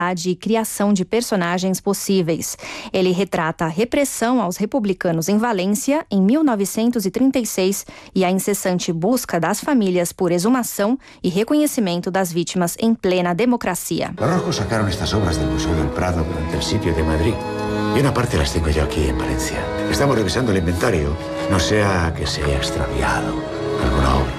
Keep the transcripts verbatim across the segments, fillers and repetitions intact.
e criação de personagens possíveis. Ele retrata a repressão aos republicanos em Valência em mil novecentos e trinta e seis e a incessante busca das famílias por exumação e reconhecimento das vítimas em plena democracia. Los rojos sacaron estas obras del Museo del Prado durante el sitio de Madrid. Y una parte las tengo yo aquí en Valencia. Estamos revisando el inventario, no sea que se haya extraviado alguna obra.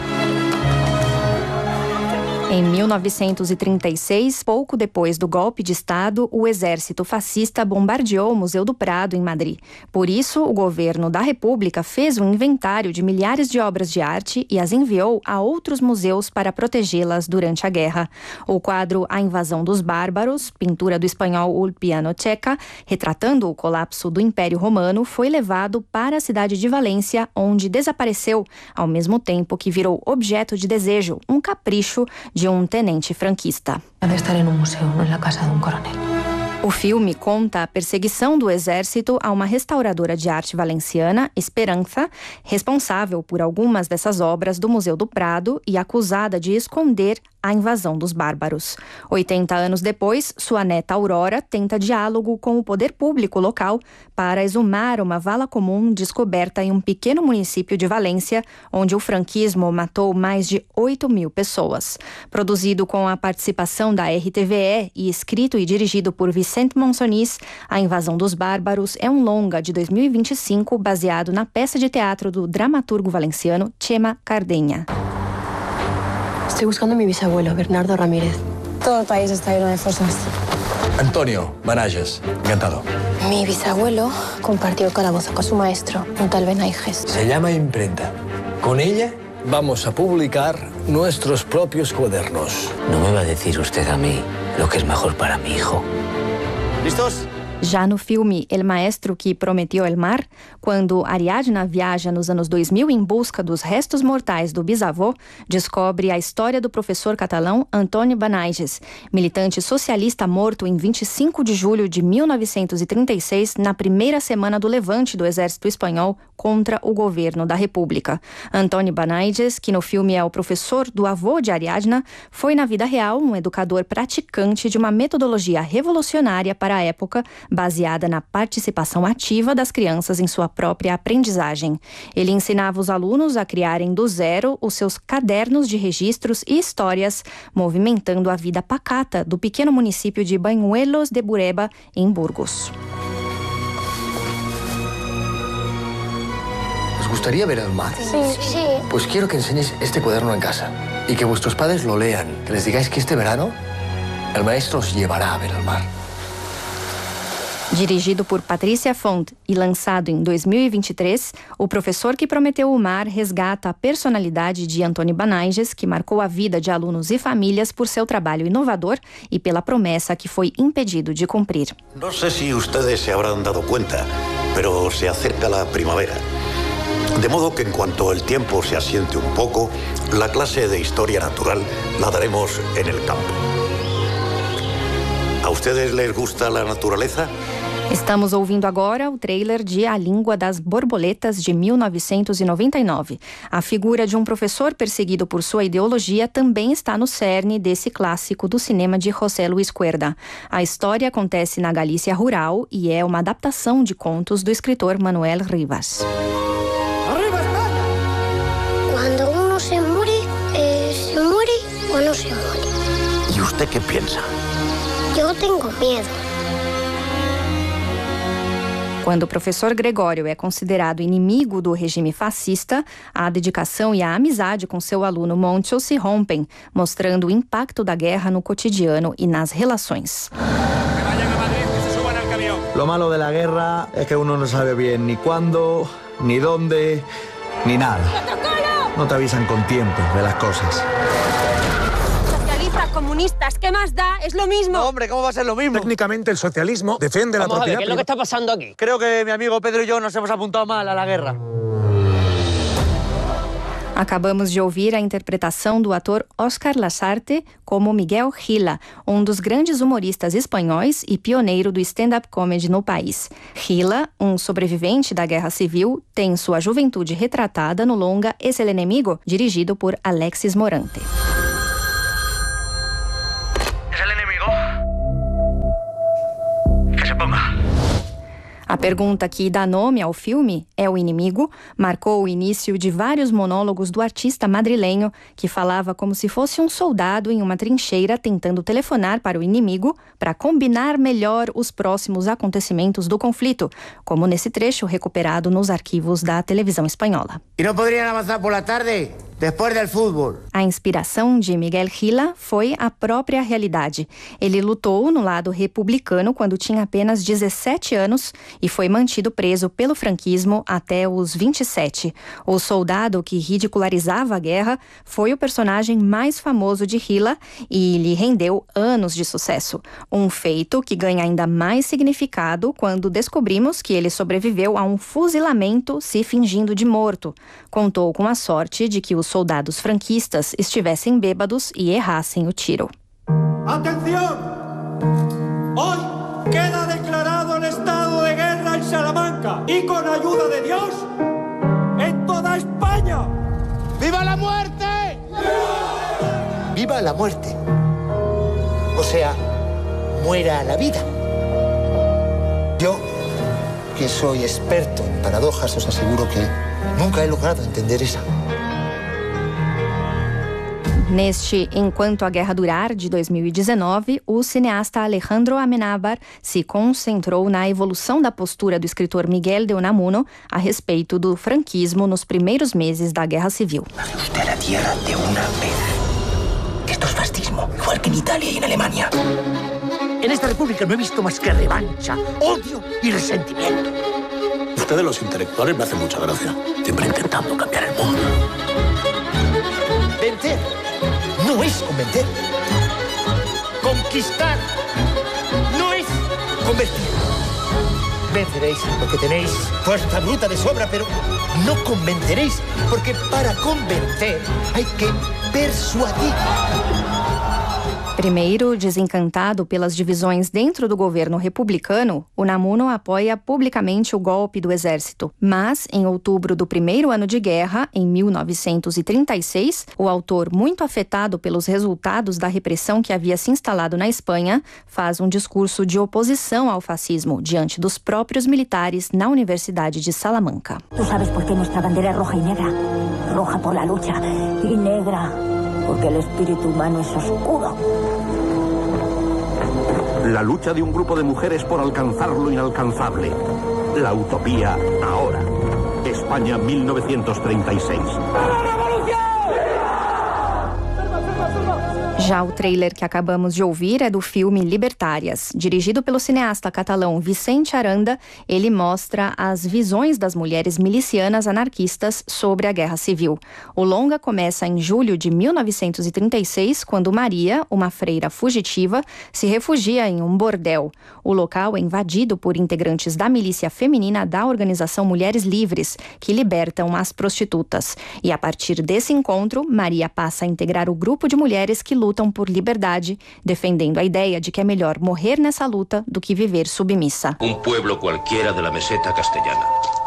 Em mil novecentos e trinta e seis, pouco depois do golpe de Estado, o exército fascista bombardeou o Museu do Prado, em Madrid. Por isso, o governo da República fez um inventário de milhares de obras de arte e as enviou a outros museus para protegê-las durante a guerra. O quadro A Invasão dos Bárbaros, pintura do espanhol Ulpiano Checa, retratando o colapso do Império Romano, foi levado para a cidade de Valência, onde desapareceu, ao mesmo tempo que virou objeto de desejo, um capricho de um tenente franquista. Deve estar em um museu, não na casa de um coronel. O filme conta a perseguição do exército a uma restauradora de arte valenciana, Esperança, responsável por algumas dessas obras do Museu do Prado e acusada de esconder a invasão dos bárbaros. oitenta anos depois, sua neta Aurora tenta diálogo com o poder público local para exumar uma vala comum descoberta em um pequeno município de Valência, onde o franquismo matou mais de oito mil pessoas. Produzido com a participação da R T V E e escrito e dirigido por Vicente Monsonis, A Invasão dos Bárbaros é um longa de dois mil e vinte e cinco baseado na peça de teatro do dramaturgo valenciano Chema Cardeña. Estoy buscando a mi bisabuelo, Bernardo Ramírez. Todo el país está lleno de fosas. Antonio Banages, encantado. Mi bisabuelo compartió el calabozo con su maestro, un tal Benaiges. Se llama imprenta. Con ella vamos a publicar nuestros propios cuadernos. No me va a decir usted a mí lo que es mejor para mi hijo. ¿Listos? Já no filme El Maestro que Prometeu el Mar, quando Ariadna viaja nos anos dois mil em busca dos restos mortais do bisavô, descobre a história do professor catalão Antoni Benaiges, militante socialista morto em vinte e cinco de julho de mil novecentos e trinta e seis, na primeira semana do levante do exército espanhol contra o governo da República. Antoni Benaiges, que no filme é o professor do avô de Ariadna, foi na vida real um educador praticante de uma metodologia revolucionária para a época, baseada na participação ativa das crianças em sua própria aprendizagem. Ele ensinava os alunos a criarem do zero os seus cadernos de registros e histórias, movimentando a vida pacata do pequeno município de Bañuelos de Bureba, em Burgos. ¿Os gustaría ver el mar? Sí, sí. Pues quiero que enseñéis este cuaderno en casa y que vuestros padres lo lean. Que les digáis que este verano el maestro os llevará a ver el mar. Dirigido por Patrícia Font e lançado em dois mil e vinte e três, O Professor que Prometeu o Mar resgata a personalidade de Antoni Benaiges, que marcou a vida de alunos e famílias por seu trabalho inovador e pela promessa que foi impedido de cumprir. No sé si ustedes se habrán dado cuenta, pero se acerca la primavera. De modo que en cuanto el tiempo se asiente un poco, la clase de historia natural la daremos en el campo. ¿A ustedes les gusta la naturaleza? Estamos ouvindo agora o trailer de A Língua das Borboletas, de mil novecentos e noventa e nove. A figura de um professor perseguido por sua ideologia também está no cerne desse clássico do cinema de José Luis Cuerda. A história acontece na Galícia rural e é uma adaptação de contos do escritor Manuel Rivas. ¡Arriba España! Cuando uno se muere, eh, ¿se muere o no se muere? ¿Y usted qué piensa? Yo tengo miedo. Quando o professor Gregório é considerado inimigo do regime fascista, a dedicação e a amizade com seu aluno Moncho se rompem, mostrando o impacto da guerra no cotidiano e nas relações. Lo malo de la guerra es que uno no sabe bien ni cuándo, ni dónde, ni nada. No te avisan con tiempo de las cosas. Comunistas, ¿qué más da? Es lo mismo. No, hombre, ¿cómo va a ser lo mismo? Técnicamente el socialismo defiende Vamos la propiedad. A ver, ¿qué es lo que está pasando aquí? Creo que mi amigo Pedro y yo nos hemos apuntado mal a la guerra. Acabamos de ouvir a interpretação do ator Oscar Lasarte como Miguel Gila, um dos grandes humoristas espanhóis e pioneiro do stand-up comedy no país. Gila, um sobrevivente da Guerra Civil, tem sua juventude retratada no longa Es el Enemigo, dirigido por Alexis Morante. A pergunta que dá nome ao filme, É o Inimigo, marcou o início de vários monólogos do artista madrilenho, que falava como se fosse um soldado em uma trincheira tentando telefonar para o inimigo para combinar melhor os próximos acontecimentos do conflito, como nesse trecho recuperado nos arquivos da televisão espanhola. E não poderiam avançar por la tarde? Depois do futebol. A inspiração de Miguel Gila foi a própria realidade. Ele lutou no lado republicano quando tinha apenas dezessete anos e foi mantido preso pelo franquismo até os vinte e sete. O soldado que ridicularizava a guerra foi o personagem mais famoso de Gila e lhe rendeu anos de sucesso. Um feito que ganha ainda mais significado quando descobrimos que ele sobreviveu a um fuzilamento se fingindo de morto. Contou com a sorte de que os soldados franquistas estivessem bêbados e errassem o tiro. ¡Atención! Hoy queda declarado el estado de guerra en Salamanca y con ayuda de Dios en toda España. ¡Viva la muerte! ¡Viva la muerte! O sea, muera la vida. Yo, que soy experto en paradojas, os aseguro que nunca he logrado entender esa. Neste Enquanto a Guerra Durar, de dois mil e dezenove, o cineasta Alejandro Amenábar se concentrou na evolução da postura do escritor Miguel de Unamuno a respeito do franquismo nos primeiros meses da Guerra Civil. Baje usted a la tierra de una vez. Que esto es fascismo, igual que en Italia y en Alemania. En esta república no he visto más que revancha, odio y resentimiento. Ustedes los intelectuales me hacen mucha gracia, siempre intentando cambiar el mundo. Vencer no es convencer. Conquistar no es convertir. Venceréis porque tenéis fuerza bruta de sobra, pero no convenceréis porque para convencer hay que persuadir. Primeiro, desencantado pelas divisões dentro do governo republicano, Unamuno apoia publicamente o golpe do exército. Mas, em outubro do primeiro ano de guerra, em mil novecentos e trinta e seis, o autor, muito afetado pelos resultados da repressão que havia se instalado na Espanha, faz um discurso de oposição ao fascismo diante dos próprios militares na Universidade de Salamanca. ¿Tú sabes por qué nuestra bandera es roja y negra? Roja por la lucha y negra porque el espíritu humano es oscuro. La lucha de un grupo de mujeres por alcanzar lo inalcanzable. La utopía ahora. España mil novecientos treinta y seis. Já o trailer que acabamos de ouvir é do filme Libertárias. Dirigido pelo cineasta catalão Vicente Aranda, ele mostra as visões das mulheres milicianas anarquistas sobre a Guerra Civil. O longa começa em julho de mil novecentos e trinta e seis, quando Maria, uma freira fugitiva, se refugia em um bordel. O local é invadido por integrantes da milícia feminina da organização Mulheres Livres, que libertam as prostitutas. E a partir desse encontro, Maria passa a integrar o grupo de mulheres que lutam por liberdade, defendendo a ideia de que é melhor morrer nessa luta do que viver submissa. Um pueblo cualquiera de la meseta castellana.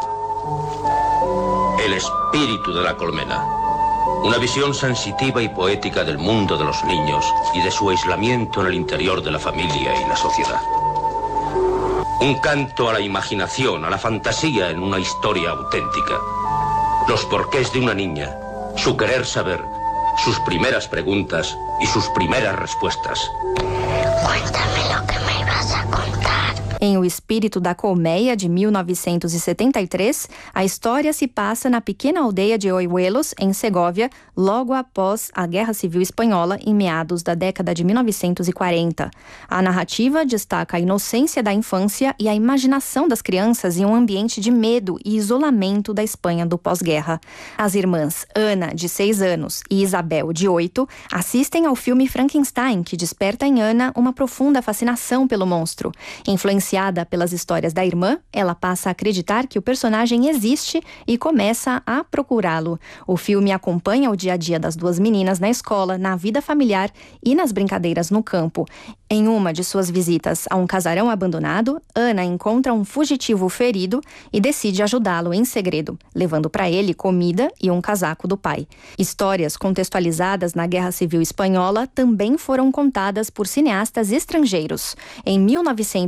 El espíritu de la colmena. Una visión sensitiva y poética del mundo de los niños y de su aislamiento en el interior de la familia y la sociedad. Un canto a la imaginación, a la fantasía en una historia auténtica. Los porqués de una niña, su querer saber, sus primeras preguntas y sus primeras respuestas. Cuéntame lo que me ibas a contar. Em O Espírito da Colmeia, de mil novecentos e setenta e três, a história se passa na pequena aldeia de Oiuelos, em Segóvia, logo após a Guerra Civil Espanhola, em meados da década de mil novecentos e quarenta. A narrativa destaca a inocência da infância e a imaginação das crianças em um ambiente de medo e isolamento da Espanha do pós-guerra. As irmãs Ana, de seis anos, e Isabel, de oito, assistem ao filme Frankenstein, que desperta em Ana uma profunda fascinação pelo monstro. Influenciada pelas histórias da irmã, ela passa a acreditar que o personagem existe e começa a procurá-lo. O filme acompanha o dia a dia das duas meninas na escola, na vida familiar e nas brincadeiras no campo. Em uma de suas visitas a um casarão abandonado, Ana encontra um fugitivo ferido e decide ajudá-lo em segredo, levando para ele comida e um casaco do pai. Histórias contextualizadas na Guerra Civil Espanhola também foram contadas por cineastas estrangeiros. Em mil novecentos e quarenta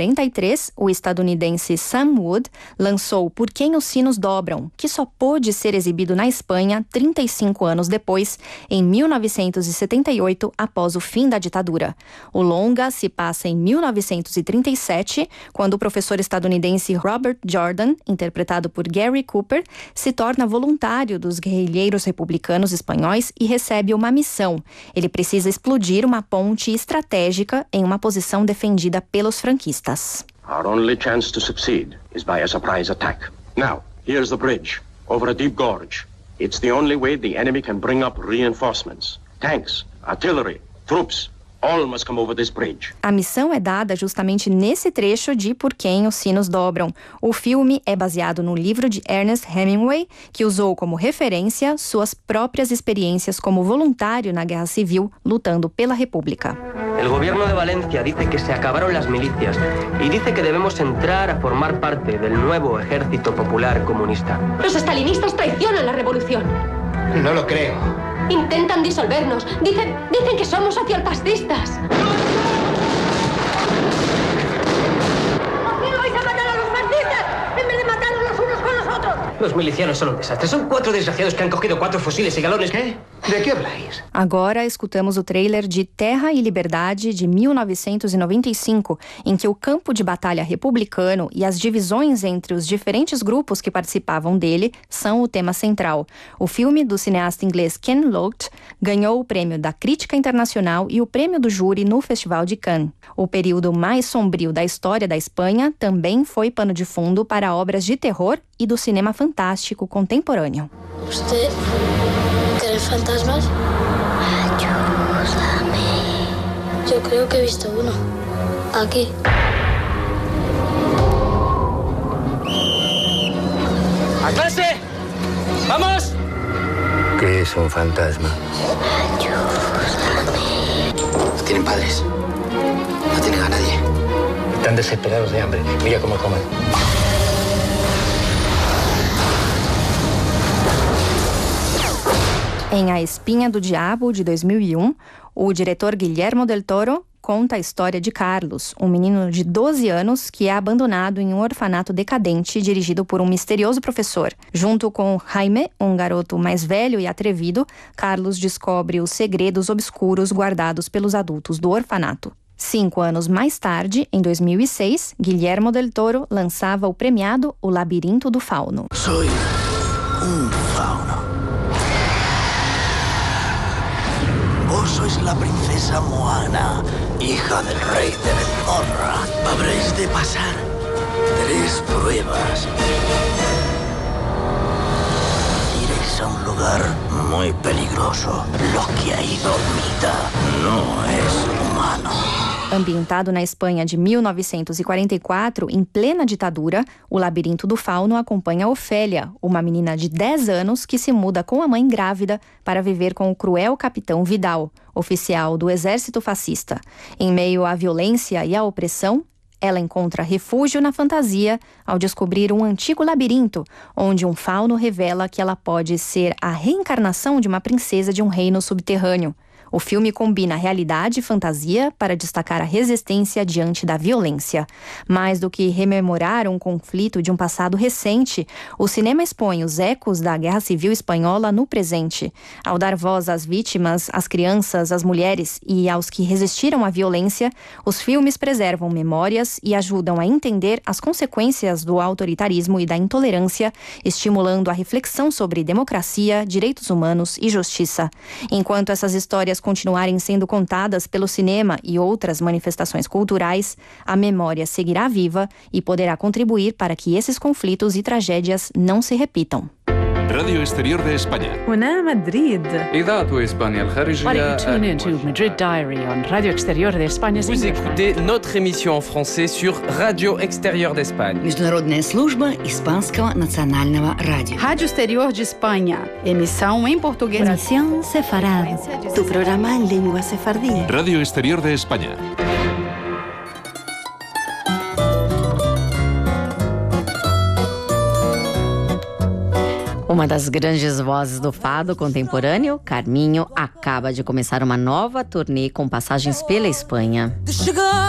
quarenta e três, o estadunidense Sam Wood lançou Por Quem os Sinos Dobram, que só pôde ser exibido na Espanha trinta e cinco anos depois, em mil novecentos e setenta e oito, após o fim da ditadura. O longa se passa em mil novecentos e trinta e sete, quando o professor estadunidense Robert Jordan, interpretado por Gary Cooper, se torna voluntário dos guerrilheiros republicanos espanhóis e recebe uma missão. Ele precisa explodir uma ponte estratégica em uma posição defendida pelos franquistas. Our only chance to succeed is by a surprise attack. Now, here's the bridge, over a deep gorge. It's the only way the enemy can bring up reinforcements. Tanks, artillery, troops. All must come over this bridge. A missão é dada justamente nesse trecho de Por Quem os Sinos Dobram. O filme é baseado no livro de Ernest Hemingway, que usou como referência suas próprias experiências como voluntário na Guerra Civil, lutando pela República. El gobierno de Valencia dice que se acabaron las milicias y dice que debemos entrar a formar parte del nuevo ejército popular comunista. Los estalinistas traicionan la revolución. No lo creo. Intentan disolvernos. Dicen, dicen que somos socialfascistas. ¿Por qué no vais a matar a los fascistas en vez de matarnos los unos con los otros? Los milicianos son un desastre. Son cuatro desgraciados que han cogido cuatro fusiles y galones. ¿Qué? ¿De qué habláis? Agora escutamos o trailer de Terra e Liberdade de mil novecentos e noventa e cinco, em que o campo de batalha republicano e as divisões entre os diferentes grupos que participavam dele são o tema central. O filme do cineasta inglês Ken Loach ganhou o prêmio da Crítica Internacional e o prêmio do júri no Festival de Cannes. O período mais sombrio da história da Espanha também foi pano de fundo para obras de terror e do cinema fantástico contemporâneo. ¿Usted cree en fantasmas? Ayúdame. Yo creo que he visto uno. Aquí. ¡A clase! ¡Vamos! ¿Qué es un fantasma? Ayúdame. Tienen padres. No tienen a nadie. Están desesperados de hambre. Mira cómo comen. Em A Espinha do Diabo, de dois mil e um, o diretor Guillermo del Toro conta a história de Carlos, um menino de doze anos que é abandonado em um orfanato decadente dirigido por um misterioso professor. Junto com Jaime, um garoto mais velho e atrevido, Carlos descobre os segredos obscuros guardados pelos adultos do orfanato. Cinco anos mais tarde, em dois mil e seis, Guillermo del Toro lançava o premiado O Labirinto do Fauno. Soy un fauno. Vos sois la princesa Moana, hija del rey de Belmorra. Habréis de pasar tres pruebas. Iréis a un lugar muy peligroso. Lo que ahí dormita no es humano. Ambientado na Espanha de mil novecentos e quarenta e quatro, em plena ditadura, O Labirinto do Fauno acompanha Ofélia, uma menina de dez anos que se muda com a mãe grávida para viver com o cruel capitão Vidal, oficial do exército fascista. Em meio à violência e à opressão, ela encontra refúgio na fantasia ao descobrir um antigo labirinto, onde um fauno revela que ela pode ser a reencarnação de uma princesa de um reino subterrâneo. O filme combina realidade e fantasia para destacar a resistência diante da violência. Mais do que rememorar um conflito de um passado recente, o cinema expõe os ecos da Guerra Civil Espanhola no presente. Ao dar voz às vítimas, às crianças, às mulheres e aos que resistiram à violência, os filmes preservam memórias e ajudam a entender as consequências do autoritarismo e da intolerância, estimulando a reflexão sobre democracia, direitos humanos e justiça. Enquanto essas histórias continuarem sendo contadas pelo cinema e outras manifestações culturais, a memória seguirá viva e poderá contribuir para que esses conflitos e tragédias não se repitam. راديو اكستيريور de España. هنا مدريد. إذاعة إسبانيا الخارجية. Why don't you tune in to Madrid Diary on Radio Exterior de España? Vous écoutez notre émission en français sur Radio Exterior d'Espagne. Международная служба Испанского национального радио. Rádio Exterior de Espanha. Emissão em português. Emisión sefarad. Tu programa en lengua sefardí. Radio Exterior de España. Uma das grandes vozes do fado contemporâneo, Carminho, acaba de começar uma nova turnê com passagens pela Espanha.